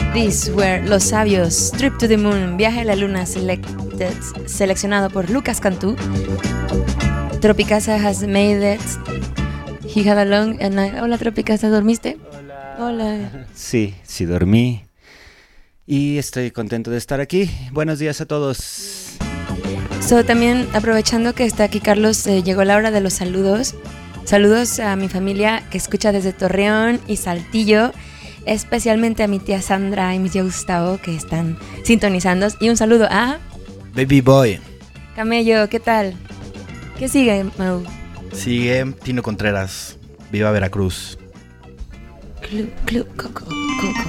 These were Los Sabios, Trip to the Moon, Viaje a la Luna, seleccionado por Lucas Cantú. Tropicasa has made it. He had a long night. Hola Tropicasa, ¿dormiste? Hola. Sí, dormí. Y estoy contento de estar aquí. Buenos días a todos. También aprovechando que está aquí Carlos, llegó la hora de los saludos. Saludos a mi familia que escucha desde Torreón y Saltillo. Especialmente a mi tía Sandra y mi tío Gustavo que están sintonizando. Y un saludo a... Baby Boy. Camello, ¿qué tal? ¿Qué sigue, Mau? Sigue Tino Contreras. Viva Veracruz. Club Coco.